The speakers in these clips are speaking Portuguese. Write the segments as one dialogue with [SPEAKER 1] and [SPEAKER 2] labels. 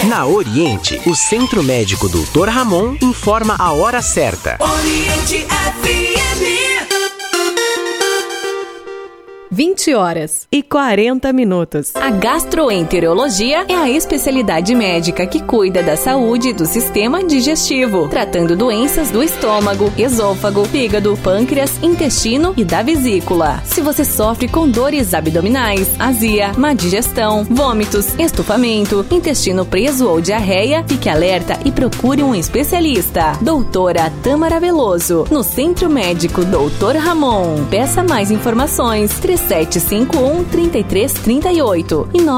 [SPEAKER 1] Na Oriente, o Centro Médico Dr. Ramon informa a hora certa.
[SPEAKER 2] Oriente FM.
[SPEAKER 3] 20h40.
[SPEAKER 4] A gastroenterologia é a especialidade médica que cuida da saúde do sistema digestivo, tratando doenças do estômago, esôfago, fígado, pâncreas, intestino e da vesícula. Se você sofre com dores abdominais, azia, má digestão, vômitos, estufamento, intestino preso ou diarreia, fique alerta e procure um especialista. Doutora Tâmara Veloso, no Centro Médico Dr. Ramon. Peça mais informações 3751-3338 e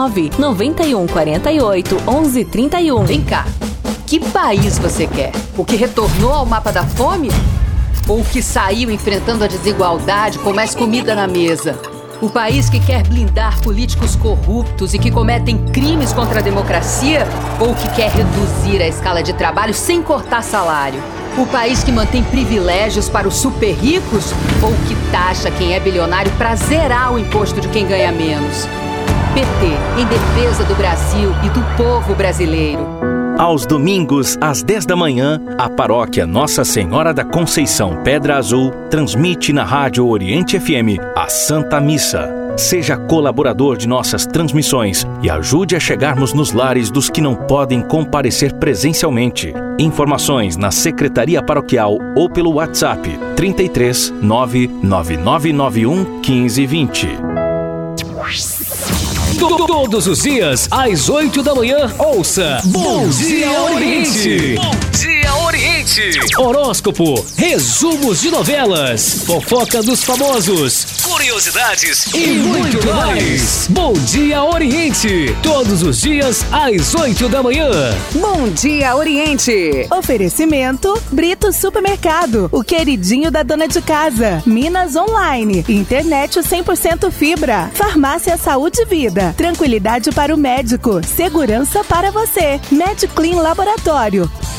[SPEAKER 4] 99148-1131.
[SPEAKER 5] Vem cá, que país você quer? O que retornou ao mapa da fome? Ou o que saiu enfrentando a desigualdade com mais comida na mesa? O país que quer blindar políticos corruptos e que cometem crimes contra a democracia? Ou que quer reduzir a escala de trabalho sem cortar salário? O país que mantém privilégios para os super ricos? Ou que taxa quem é bilionário para zerar o imposto de quem ganha menos? PT, em defesa do Brasil e do povo brasileiro.
[SPEAKER 6] Aos domingos, às 10 da manhã, a paróquia Nossa Senhora da Conceição Pedra Azul transmite na Rádio Oriente FM a Santa Missa. Seja colaborador de nossas transmissões e ajude a chegarmos nos lares dos que não podem comparecer presencialmente. Informações na Secretaria Paroquial ou pelo WhatsApp 33 99991 1520.
[SPEAKER 7] Todos os dias, às 8 da manhã, ouça Bom Dia Oriente! Bom Dia Oriente! Horóscopo, resumos de novelas, fofoca dos famosos, curiosidades e muito mais! Bom Dia Oriente! Todos os dias, às 8 da manhã.
[SPEAKER 8] Bom Dia Oriente! Oferecimento Brito Supermercado, o queridinho da dona de casa. Minas Online, internet 100% fibra. Farmácia Saúde e Vida. Tranquilidade para o médico, segurança para você. MedClean Laboratório,